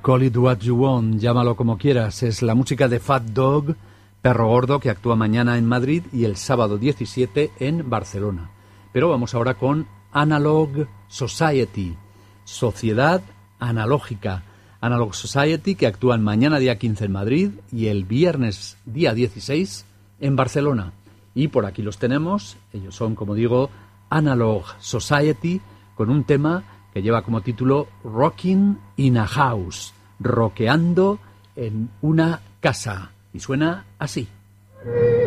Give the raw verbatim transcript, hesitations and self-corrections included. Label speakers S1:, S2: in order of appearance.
S1: Call It What You Want, llámalo como quieras. Es la música de Fat Dog, Perro Gordo, que actúa mañana en Madrid y el sábado diecisiete en Barcelona. Pero vamos ahora con Analog Society, Sociedad Analógica. Analog Society, que actúan mañana día quince en Madrid y el viernes día dieciséis en Barcelona. Y por aquí los tenemos. Ellos son, como digo, Analog Society, con un tema que lleva como título Rockin' in a House, rockeando en una casa. Y suena así.